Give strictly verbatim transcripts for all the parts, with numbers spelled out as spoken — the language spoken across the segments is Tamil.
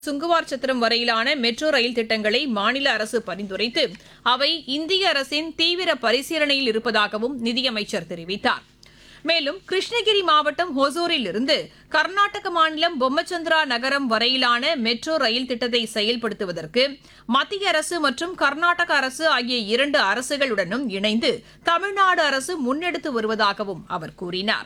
சுங்குவார் சத்திரம் வரையிலான மெட்ரோ ரயில் திட்டங்களை மாநில அரசு பரிந்துரைத்து அவை இந்திய அரசின் தீவிர பரிசீலனையில் இருப்பதாகவும் நிதியமைச்சர் தெரிவித்தார். மேலும் கிருஷ்ணகிரி மாவட்டம் ஹொசூரில் இருந்து கர்நாடக மாநிலம் பொம்மச்சந்திரா நகரம் வரையிலான மெட்ரோ ரயில் திட்டத்தை செயல்படுத்துவதற்கு மத்திய அரசு மற்றும் கர்நாடக அரசு ஆகிய இரண்டு அரசுகளுடனும் இணைந்து தமிழ்நாடு அரசு முன்னெடுத்து வருவதாகவும் அவர் கூறினார்.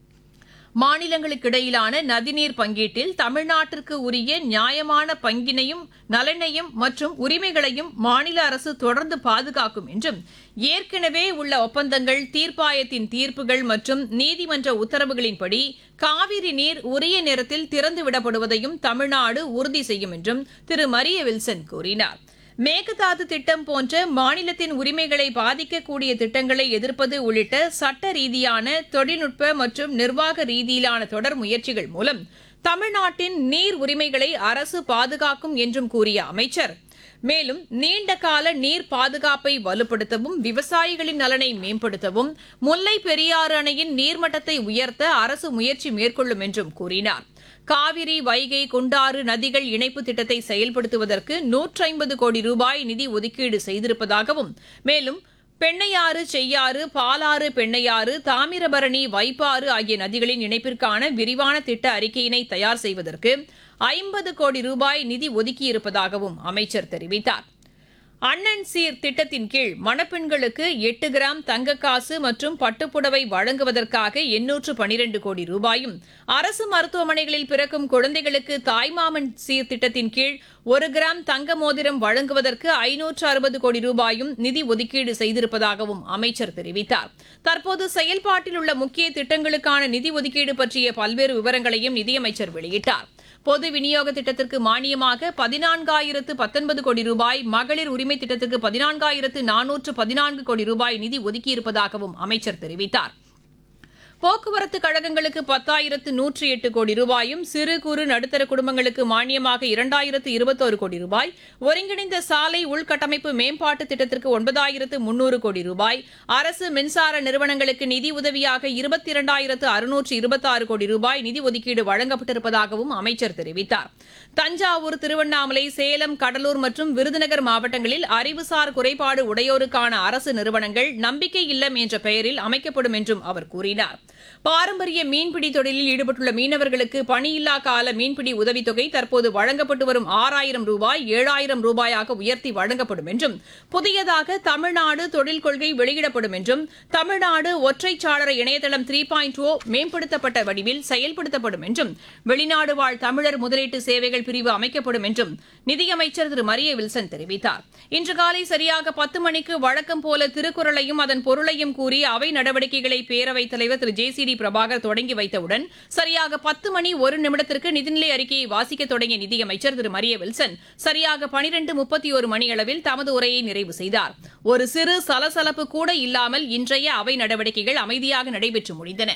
மாநிலங்களுக்கிடையிலான நதிநீர் பங்கீட்டில் தமிழ்நாட்டிற்கு உரிய நியாயமான பங்கினையும் நலனையும் மற்றும் உரிமைகளையும் மாநில அரசு தொடர்ந்து பாதுகாக்கும் என்றும் ஏற்கனவே உள்ள ஒப்பந்தங்கள், தீர்ப்பாயத்தின் தீர்ப்புகள் மற்றும் நீதிமன்ற உத்தரவுகளின்படி காவிரி நீர் உரிய நேரத்தில் திறந்துவிடப்படுவதையும் தமிழ்நாடு உறுதி செய்யும் என்றும் திரு மரிய வில்சன் கூறினார். மேகதாது திட்டம் போன்ற மாநிலத்தின் உரிமைகளை பாதிக்கக்கூடிய திட்டங்களை எதிர்ப்பது உள்ளிட்ட சட்ட ரீதியான, தொழில்நுட்ப மற்றும் நிர்வாக ரீதியிலான தொடர் முயற்சிகள் மூலம் தமிழ்நாட்டின் நீர் உரிமைகளை அரசு பாதுகாக்கும் என்றும் கூறிய அமைச்சர், மேலும் நீண்டகால நீர் பாதுகாப்பை வலுப்படுத்தவும், விவசாயிகளின் நலனை மேம்படுத்தவும் முல்லை பெரியாறு அணையின் நீர்மட்டத்தை உயர்த்த அரசு முயற்சி மேற்கொள்ளும் என்றும் கூறினார். காவிரி, வைகை, குண்டாறு நதிகள் இணைப்பு திட்டத்தை செயல்படுத்துவதற்கு நூற்றி ஐம்பது கோடி ரூபாய் நிதி ஒதுக்கீடு செய்திருப்பதாகவும், மேலும் பெண்ணையாறு, செய்யாறு, பாலாறு, பெண்ணையாறு, தாமிரபரணி, வைப்பாறு ஆகிய நதிகளின் இணைப்பிற்கான விரிவான திட்ட அறிக்கையினை தயார் செய்வதற்கு ஐம்பது கோடி ரூபாய் நிதி ஒதுக்கியிருப்பதாகவும் அமைச்சர் தெரிவித்தார். அண்ணன் சீர் திட்டத்தின் கீழ் மணப்பெண்களுக்கு எட்டு கிராம் தங்கக்காசு மற்றும் பட்டுப்புடவை வழங்குவதற்காக எண்ணூற்று பனிரண்டு கோடி ரூபாயும், அரசு மருத்துவமனைகளில் பிறக்கும் குழந்தைகளுக்கு தாய்மாமன் சீர் திட்டத்தின் கீழ் ஒரு கிராம் தங்க மோதிரம் வழங்குவதற்கு ஐநூற்று அறுபது கோடி ரூபாயும் நிதி ஒதுக்கீடு செய்திருப்பதாகவும் அமைச்சர் தெரிவித்தார். தற்போது செயல்பாட்டில் உள்ள முக்கிய திட்டங்களுக்கான நிதி ஒதுக்கீடு பற்றிய பல்வேறு விவரங்களையும் நிதியமைச்சர் வெளியிட்டார். பொது விநியோக திட்டத்திற்கு மானியமாக பதினான்காயிரத்து பத்தொன்பது கோடி ரூபாய், மகளிர் உரிமை திட்டத்திற்கு பதினான்காயிரத்து நானூற்று பதினான்கு கோடி ரூபாய் நிதி ஒதுக்கியிருப்பதாகவும் அமைச்சர் தெரிவித்தார். போக்குவரத்து கழகங்களுக்கு பத்தாயிரத்து நூற்றி எட்டு கோடி ரூபாயும், சிறு குறு நடுத்தர குடும்பங்களுக்கு மானியமாக இரண்டாயிரத்து இருபத்தோரு கோடி ரூபாய், ஒருங்கிணைந்த சாலை உள்கட்டமைப்பு மேம்பாட்டு திட்டத்திற்கு ஒன்பதாயிரத்து முன்னூறு கோடி ரூபாய், அரசு மின்சார நிறுவனங்களுக்கு நிதி உதவியாக இருபத்தி இரண்டாயிரத்து அறுநூற்று இருபத்தாறு கோடி ரூபாய் நிதி ஒதுக்கீடு வழங்கப்பட்டிருப்பதாகவும் அமைச்சர் தெரிவித்தார். தஞ்சாவூர், திருவண்ணாமலை, சேலம், கடலூர் மற்றும் விருதுநகர் மாவட்டங்களில் அறிவுசார் குறைபாடு உடையோருக்கான அரசு நிறுவனங்கள் நம்பிக்கை இல்லம் என்ற பெயரில் அமைக்கப்படும் என்றும் அவர் கூறினார். பாரம்பரிய மீன்பிடி தொழிலில் ஈடுபட்டுள்ள மீனவர்களுக்கு பணியில்லா கால மீன்பிடி உதவித்தொகை தற்போது வழங்கப்பட்டு வரும் ஆறாயிரம் ரூபாய் ஏழாயிரம் ரூபாயாக உயர்த்தி வழங்கப்படும் என்றும், புதியதாக தமிழ்நாடு தொழில் கொள்கை வெளியிடப்படும் என்றும், தமிழ்நாடு ஒற்றைச்சாளர இணையதளம் த்ரீ பாயிண்ட் ஓ மேம்படுத்தப்பட்ட வடிவில் செயல்படுத்தப்படும் என்றும், வெளிநாடு வாழ் தமிழர் முதலீட்டு சேவைகள் பிரிவு அமைக்கப்படும் என்றும் நிதியமைச்சர் திரு மரிய வில்சன் தெரிவித்தார். இன்று காலை சரியாக பத்து மணிக்கு வழக்கம் போல திருக்குறளையும் அதன் பொருளையும் கூறி அவை நடவடிக்கைகளை பேரவைத் தலைவர் திரு ஜே சி டி பிரபாகர் தொடங்கி வைத்தவுடன் சரியாக பத்து மணி ஒரு நிமிடத்திற்கு நிதிநிலை அறிக்கையை வாசிக்க தொடங்கிய நிதியமைச்சர் திரு மரிய வில்சன் சரியாக பனிரெண்டு முப்பத்தி ஒரு மணியளவில் தமது உரையை நிறைவு செய்தார். ஒரு சிறு சலசலப்பு கூட இல்லாமல் இன்றைய அவை நடவடிக்கைகள் அமைதியாக நடைபெற்று முடிந்தன.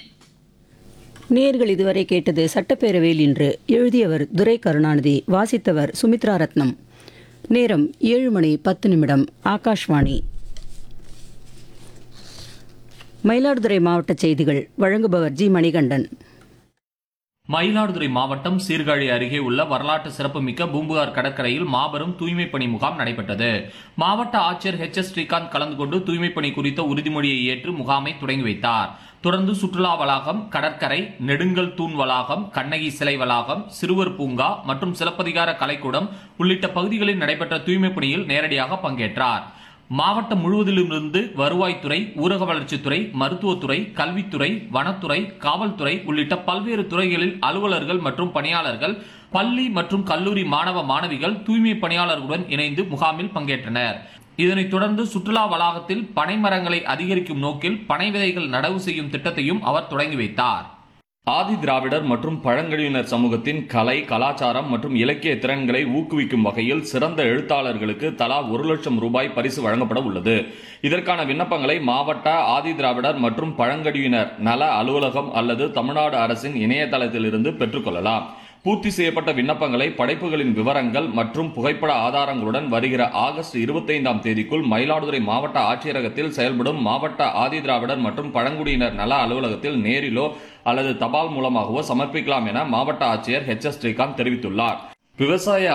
நேர்கள் இதுவரை கேட்டது சட்டப்பேரவையில் இன்று. எழுதியவர் துரை கருணாநிதி, வாசித்தவர் சுமித்ரா ரத்னம். நேரம் ஏழு மணி பத்து நிமிடம். ஆகாஷ்வாணி. மயிலாடுதுறை மாவட்ட செய்திகள் வழங்குபவர் ஜி மணிகண்டன். மயிலாடுதுறை மாவட்டம் சீர்காழி அருகே உள்ள வரலாற்று சிறப்புமிக்க பூம்புகார் கடற்கரையில் மாபெரும் தூய்மைப் பணி முகாம் நடைபெற்றது. மாவட்ட ஆட்சியர் ஹெச் எஸ் ஸ்ரீகாந்த் கலந்து கொண்டு தூய்மைப் பணி குறித்த உறுதிமொழியை ஏற்று முகாமை தொடங்கி வைத்தார். தொடர்ந்து சுற்றுலா வளாகம், கடற்கரை, நெடுங்கல் தூண் வளாகம், கண்ணகி சிலை வளாகம், சிறுவர் பூங்கா மற்றும் சிலப்பதிகார கலைக்கூடம் உள்ளிட்ட பகுதிகளில் நடைபெற்ற தூய்மைப் பணியில் நேரடியாக பங்கேற்றார். மாவட்டம் முழுவதிலுமிருந்து வருவாய்த்துறை, ஊரக வளர்ச்சித்துறை, மருத்துவத்துறை, கல்வித்துறை, வனத்துறை, காவல்துறை உள்ளிட்ட பல்வேறு துறைகளில் அலுவலர்கள் மற்றும் பணியாளர்கள், பள்ளி மற்றும் கல்லூரி மாணவ மாணவிகள் தூய்மை பணியாளர்களுடன் இணைந்து முகாமில் பங்கேற்றனர். இதனைத் தொடர்ந்து சுற்றுலா வளாகத்தில் பனை மரங்களை அதிகரிக்கும் நோக்கில் பனை விதைகள் நடவு செய்யும் திட்டத்தையும் அவர் தொடங்கி வைத்தார். ஆதி திராவிடர் மற்றும் பழங்குடியினர் சமூகத்தின் கலை, கலாச்சாரம் மற்றும் இலக்கிய திறன்களை ஊக்குவிக்கும் வகையில் சிறந்த எழுத்தாளர்களுக்கு தலா ஒரு லட்சம் ரூபாய் பரிசு வழங்கப்பட உள்ளது. இதற்கான விண்ணப்பங்களை மாவட்ட ஆதி திராவிடர் மற்றும் பழங்குடியினர் நல அலுவலகம் அல்லது தமிழ்நாடு அரசின் இணையதளத்திலிருந்து பெற்றுக்கொள்ளலாம். பூர்த்தி செய்யப்பட்ட விண்ணப்பங்களை படைப்புகளின் விவரங்கள் மற்றும் புகைப்பட ஆதாரங்களுடன் வருகிற ஆகஸ்ட் இருபத்தைந்தாம் தேதிக்குள் மயிலாடுதுறை மாவட்ட ஆட்சியரகத்தில் செயல்படும் மாவட்ட ஆதி திராவிடர் மற்றும் பழங்குடியினர் நல அலுவலகத்தில் நேரிலோ அல்லது தபால் மூலமாகவோ சமர்ப்பிக்கலாம் என மாவட்ட ஆட்சியர் ஹெச் எஸ் ஸ்ரீகாந்த் தெரிவித்துள்ளார். விவசாய